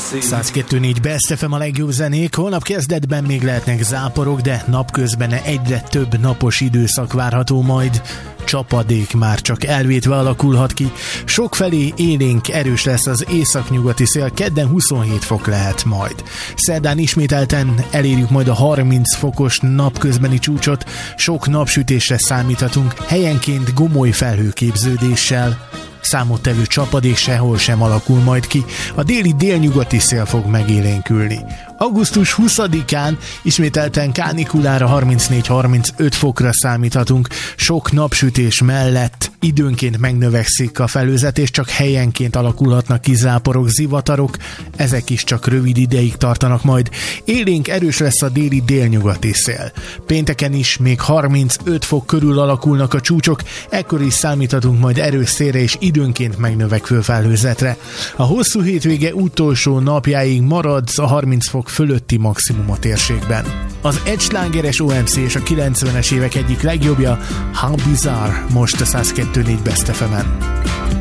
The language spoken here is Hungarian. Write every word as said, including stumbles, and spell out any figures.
száz kettő négy Best ef em a legjobb zenék. Holnap kezdetben még lehetnek záporok, de napközben egyre több napos időszak várható majd. Csapadék már csak elvétve alakulhat ki. Sokfelé élénk erős lesz az északnyugati szél, kedden huszonhét fok lehet majd. Szerdán ismételten elérjük majd a harminc fokos napközbeni csúcsot, sok napsütésre számíthatunk, helyenként gomoly felhőképződéssel. Számottevő csapadék sehol sem alakul majd ki, a déli délnyugati szél fog megélénkülni. augusztus huszadikán ismételten kánikulára harmincnégy-harmincöt fokra számíthatunk, sok napsütés mellett időnként megnövekszik a felhőzet, és csak helyenként alakulhatnak ki záporok, zivatarok, ezek is csak rövid ideig tartanak majd. Élénk erős lesz a déli délnyugati szél. Pénteken is még harmincöt fok körül alakulnak a csúcsok, ekkor is számíthatunk majd erős szélre és időnként megnövekvő felhőzetre. A hosszú hétvége utolsó napjáig marad a harminc fok fölötti maximum a térségben. Az egyslágeres o em cé és a kilencvenes évek egyik legjobbja, How Bizarre, most a száz kettő négy Best ef emen.